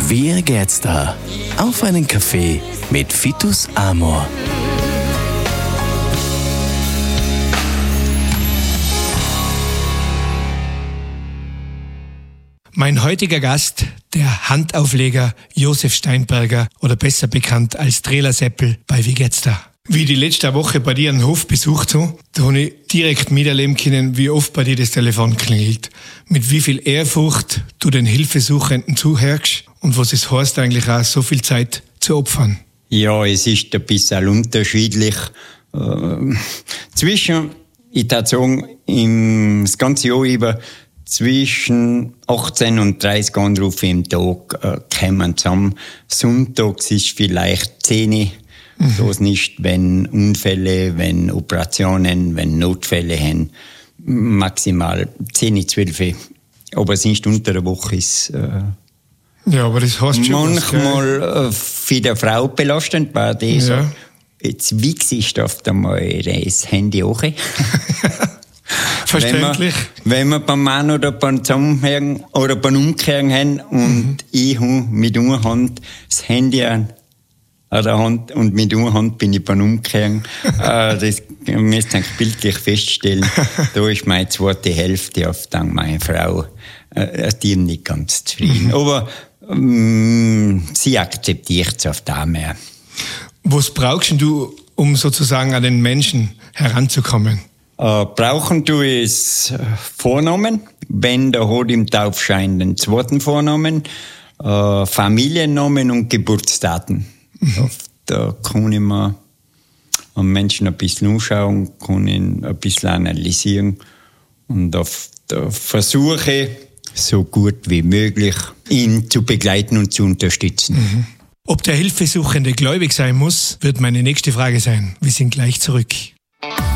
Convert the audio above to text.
Wie geht's da? Auf einen Kaffee mit Vitus Amor. Mein heutiger Gast, der Handaufleger Josef Steinberger oder besser bekannt als Trailerseppel bei Wie geht's da? Wie die letzte Woche bei dir einen Hof besucht habe, da habe ich direkt miterleben können, wie oft bei dir das Telefon klingelt. Mit wie viel Ehrfurcht du den Hilfesuchenden zuhörst und was es heißt eigentlich auch, so viel Zeit zu opfern. Ja, es ist ein bisschen unterschiedlich. Ich würde sagen, das ganze Jahr über zwischen 18 und 30 Anrufe im Tag kommen zusammen. Sonntags ist vielleicht 10. So ist nicht, wenn Unfälle, wenn Operationen, wenn Notfälle haben. Maximal 10, 12. Aber sonst unter der Woche ist ja, aber das heißt schon manchmal für die Frau belastend, weil die so, jetzt wichse ich auf einmal das Handy auch. Verständlich. Wenn wir beim Mann oder beim Zusammenhängen oder beim Umkehren haben und ich habe mit einer Hand das Handy an der Hand und mit einer Hand bin ich beim Umkehren. Das müsst ihr bildlich feststellen. Da ist meine zweite Hälfte auf dank meiner Frau. Die ist nicht ganz zufrieden. Aber sie akzeptiert es auf da mehr. Was brauchst du, um sozusagen an den Menschen heranzukommen? Brauchen du es Vornamen, wenn der hat im Taufschein den zweiten Vornamen, Familiennamen und Geburtsdaten. Da kann ich mir am Menschen ein bisschen anschauen, kann ihn ein bisschen analysieren und auf der Versuche, so gut wie möglich, ihn zu begleiten und zu unterstützen. Ob der Hilfesuchende gläubig sein muss, wird meine nächste Frage sein. Wir sind gleich zurück.